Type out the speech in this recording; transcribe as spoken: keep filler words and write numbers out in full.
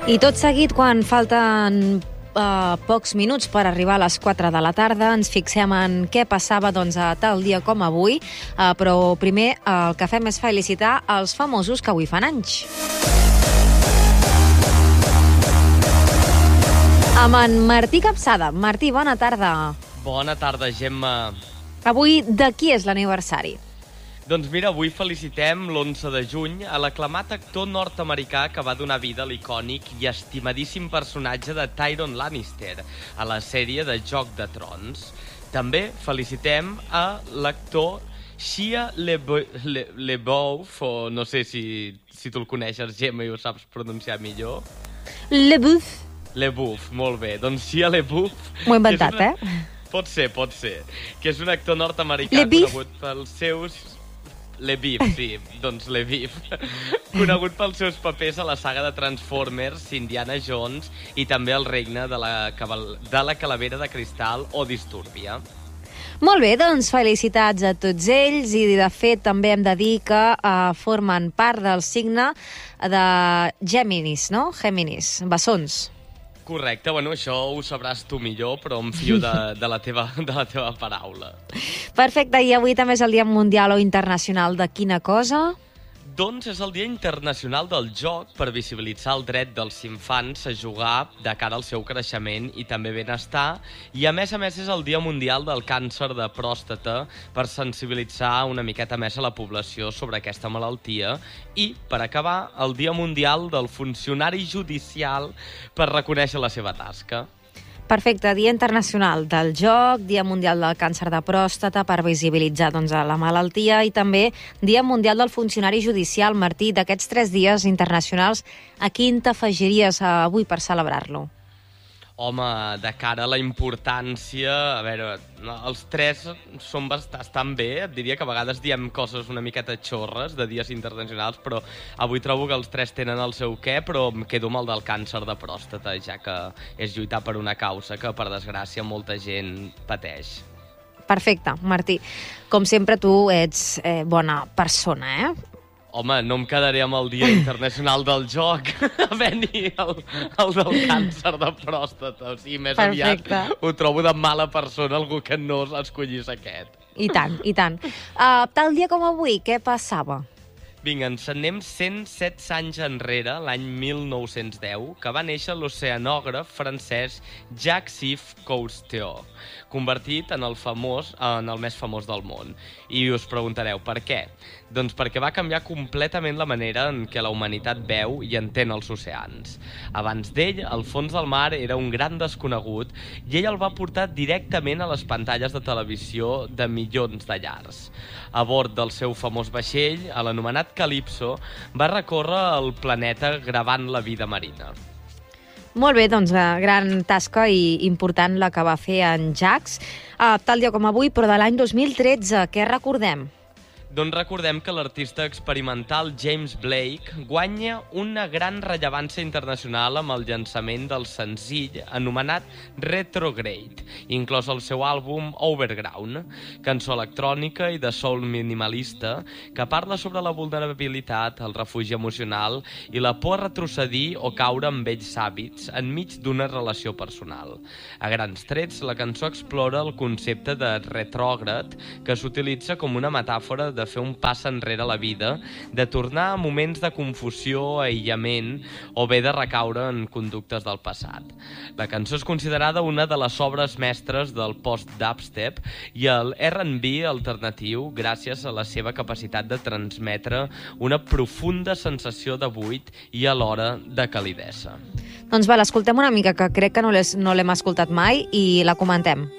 I tot seguit, quan falten uh, pocs minuts per arribar a les quatre de la tarda, ens fixem en què passava doncs, a tal dia com avui, uh, però primer uh, el que fem és felicitar els famosos que avui fan anys. Amb en Martí Capçada. Martí, bona tarda. Bona tarda, Gemma. Avui de qui és l'aniversari? Doncs mira, avui felicitem l'onze de juny a l'aclamat actor nord-americà que va donar vida a l'icònic i estimadíssim personatge de Tyrion Lannister a la sèrie de Joc de Trons. També felicitem a l'actor Shia LaBeouf, o no sé si, si tu el coneixes, Gemma, i ho saps pronunciar millor. LaBeouf. LaBeouf, molt bé. Doncs Shia LaBeouf... M'ho he inventat, una... eh? Pot ser, pot ser. Que és un actor nord-americà conegut pels seus... LaBeouf, sí, doncs LaBeouf. Conegut pels seus papers a la saga de Transformers, Indiana Jones i també el regne de la, caval... de la calavera de cristal o Disturbia. Molt bé, doncs felicitats a tots ells i de fet també hem de dir que uh, formen part del signe de Géminis, no? Géminis, bessons. Correcte, bueno, això ho sabràs tu millor, però em fio de, de, la, teva, de la teva paraula. Perfecte, i avui també és el Dia Mundial o Internacional de quina cosa? Doncs és el Dia Internacional del Joc per visibilitzar el dret dels infants a jugar de cara al seu creixement i també benestar, i a més a més és el Dia Mundial del Càncer de Pròstata per sensibilitzar una miqueta més a la població sobre aquesta malaltia, i, per acabar, el Dia Mundial del Funcionari Judicial per reconèixer la seva tasca. Perfecte, Dia Internacional del Joc, Dia Mundial del Càncer de Pròstata per visibilitzar doncs, la malaltia i també Dia Mundial del Funcionari Judicial. Martí, d'aquests tres dies internacionals, a quin t'afegiries avui per celebrar-lo? Home, de cara a la importància, a veure, els tres són bastant bé, et diria que a vegades diem coses una miqueta xorres de dies internacionals, però avui trobo que els tres tenen el seu què, però em quedo amb el del càncer de pròstata, ja que és lluitar per una causa que, per desgràcia, molta gent pateix. Perfecte, Martí. Com sempre, tu ets eh, bona persona, eh? Home, no em quedaré amb el Dia Internacional del Joc, havent-hi el, el del càncer de pròstata. O sigui, més Perfecte. Aviat ho trobo de mala persona algú que no escollís aquest. I tant, i tant. Uh, tal dia com avui, què passava? Vinga, ens anem cent set anys enrere, l'any mil nou-cents deu, que va néixer l'oceanògraf francès Jacques-Yves Cousteau, convertit en el famós, en el més famós del món. I us preguntareu, per què? Doncs perquè va canviar completament la manera en què la humanitat veu i entén els oceans. Abans d'ell, el fons del mar era un gran desconegut i ell el va portar directament a les pantalles de televisió de milions de llars. A bord del seu famós vaixell, a l'anomenat Calypso, va recórrer el planeta gravant la vida marina. Molt bé, doncs, gran tasca i important la que va fer en Jacques. Uh, tal dia com avui, però de l'any dos mil tretze, què recordem? Doncs recordem que l'artista experimental James Blake guanya una gran rellevància internacional amb el llançament del senzill anomenat Retrograde, inclòs el seu àlbum Overground, cançó electrònica i de soul minimalista que parla sobre la vulnerabilitat, el refugi emocional i la por a retrocedir o caure en vells hàbits enmig d'una relació personal. A grans trets, la cançó explora el concepte de retrògrad, que s'utilitza com una metàfora de fer un pas enrere a la vida, de tornar a moments de confusió, aïllament o bé de recaure en conductes del passat. La cançó és considerada una de les obres mestres del post-dubstep i el R and B alternatiu gràcies a la seva capacitat de transmetre una profunda sensació de buit i alhora de calidesa. Doncs va, l'escoltem una mica, que crec que no l'hem escoltat mai i la comentem.